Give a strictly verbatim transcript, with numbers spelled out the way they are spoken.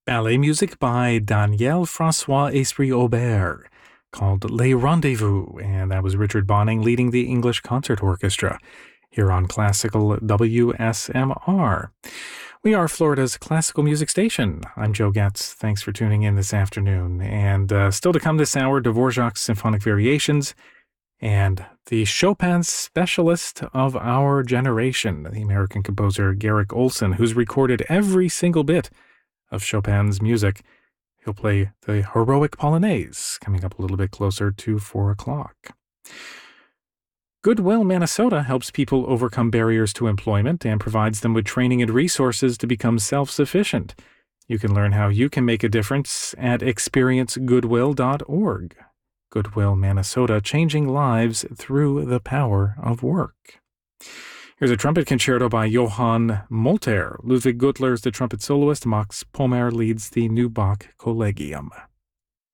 Ballet music by Daniel Francois Esprit Aubert called Les Rendezvous, and that was Richard Bonning leading the English Concert Orchestra here on Classical W S M R. We are Florida's classical music station. I'm Joe Getz. Thanks for tuning in this afternoon. And uh, still to come this hour, Dvorak's Symphonic Variations and the Chopin specialist of our generation, the American composer Garrick Ohlson, who's recorded every single bit of Chopin's music. He'll play the Heroic Polonaise coming up a little bit closer to four o'clock. Goodwill Manitoba helps people overcome barriers to employment and provides them with training and resources to become self-sufficient. You can learn how you can make a difference at experience goodwill dot org. Goodwill Manitoba, changing lives through the power of work. Here's a trumpet concerto by Johann Molter. Ludwig Gutler is the trumpet soloist. Max Pommer leads the new Bach Collegium.